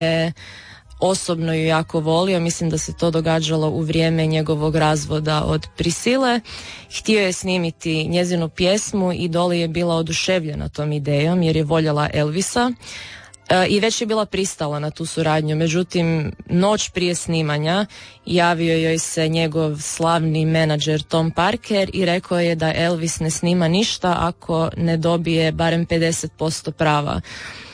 osobno ju jako volio, mislim da se to događalo u vrijeme njegovog razvoda od Priscille. Htio je snimiti njezinu pjesmu i Dolly je bila oduševljena tom idejom jer je voljela Elvisa i već je bila pristala na tu suradnju. Međutim, noć prije snimanja javio joj se njegov slavni menadžer Tom Parker i rekao je da Elvis ne snima ništa ako ne dobije barem 50% prava.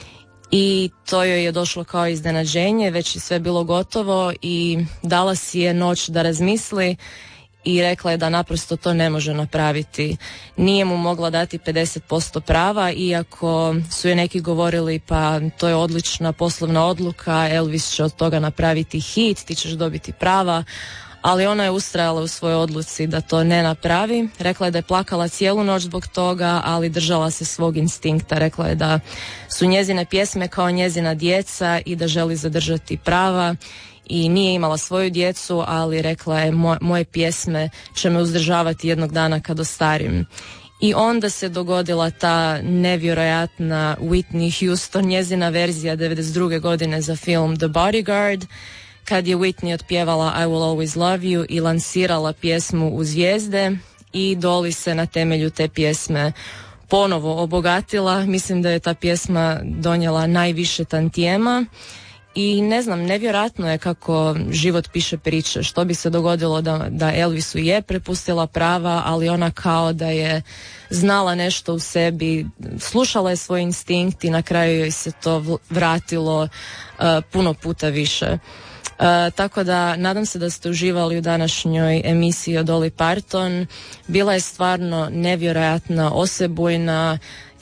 I to joj je došlo kao iznenađenje, već je sve bilo gotovo i dala si je noć da razmisli i rekla je da naprosto to ne može napraviti. Nije mu mogla dati 50% prava, iako su je neki govorili pa to je odlična poslovna odluka, Elvis će od toga napraviti hit, ti ćeš dobiti prava, ali ona je ustrajala u svojoj odluci da to ne napravi. Rekla je da je plakala cijelu noć zbog toga, ali držala se svog instinkta. Rekla je da su njezine pjesme kao njezina djeca i da želi zadržati prava i nije imala svoju djecu, ali rekla je moje pjesme će me uzdržavati jednog dana kad ostarim. I onda se dogodila ta nevjerojatna Whitney Houston, njezina verzija 92. godine za film The Bodyguard, kad je Whitney otpjevala I Will Always Love You i lansirala pjesmu U zvijezde i Dolly se na temelju te pjesme ponovo obogatila. Mislim da je ta pjesma donijela najviše tantijema i ne znam, nevjerojatno je kako život piše priče. Što bi se dogodilo da Elvisu je prepustila prava, ali ona kao da je znala nešto u sebi, slušala je svoj instinkt i na kraju joj se to vratilo puno puta više. Tako da nadam se da ste uživali u današnjoj emisiji o Dolly Parton. Bila je stvarno nevjerojatna, osebujna,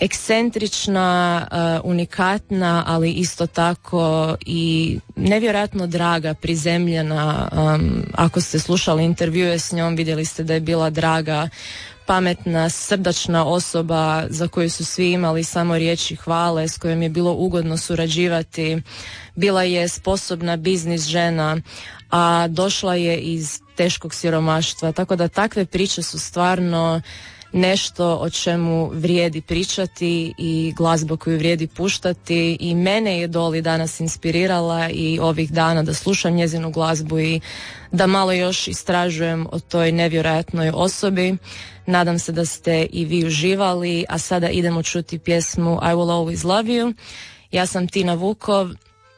ekscentrična, unikatna, ali isto tako i nevjerojatno draga, prizemljena. Ako ste slušali intervjue s njom, vidjeli ste da je bila draga, pametna, srdačna osoba za koju su svi imali samo riječi hvale, s kojom je bilo ugodno surađivati. Bila je sposobna biznis žena, a došla je iz teškog siromaštva, tako da takve priče su stvarno nešto o čemu vrijedi pričati i glazba koju vrijedi puštati i mene je Dolly danas inspirirala i ovih dana da slušam njezinu glazbu i da malo još istražujem o toj nevjerojatnoj osobi. Nadam se da ste i vi uživali, a sada idemo čuti pjesmu I Will Always Love You. Ja sam Tina Vukov,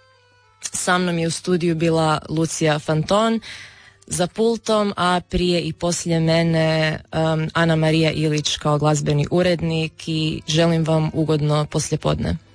sa mnom je u studiju bila Lucija Fanton za pultom, a prije i poslije mene Ana Marija Ilić kao glazbeni urednik i želim vam ugodno poslijepodne.